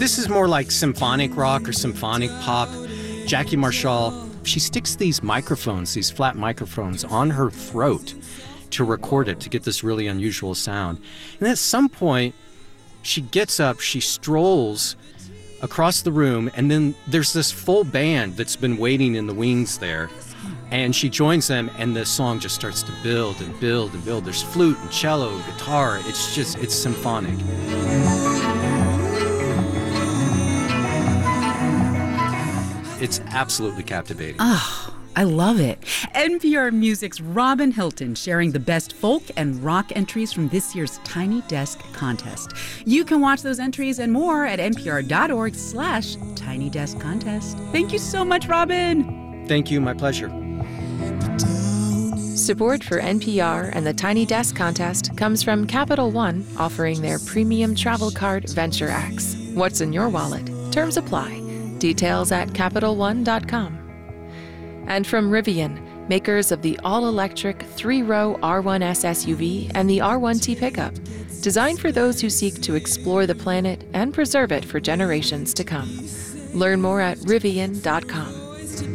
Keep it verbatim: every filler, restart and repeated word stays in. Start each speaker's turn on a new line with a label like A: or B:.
A: this is more like symphonic rock or symphonic pop. Jackie Marshall, she sticks these microphones, these flat microphones, on her throat to record it, to get this really unusual sound. And at some point, she gets up, she strolls across the room, and then there's this full band that's been waiting in the wings there. And she joins them, and the song just starts to build and build and build. There's flute and cello, guitar. It's just, it's symphonic. It's absolutely captivating.
B: Oh, I love it. N P R Music's Robin Hilton sharing the best folk and rock entries from this year's Tiny Desk contest. You can watch those entries and more at npr.org slash Tiny Desk Contest. Thank you so much, Robin.
A: Thank you. My pleasure.
C: Support for N P R and the Tiny Desk Contest comes from Capital One, offering their premium travel card Venture X. What's in your wallet? Terms apply. Details at capital one dot com. And from Rivian, makers of the all-electric three-row R one S S U V and the R one T pickup, designed for those who seek to explore the planet and preserve it for generations to come. Learn more at rivian dot com.